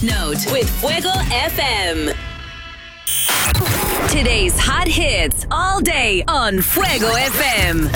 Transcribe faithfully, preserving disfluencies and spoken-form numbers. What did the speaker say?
Hot Note with Fuego F M. Today's hot hits all day on Fuego F M.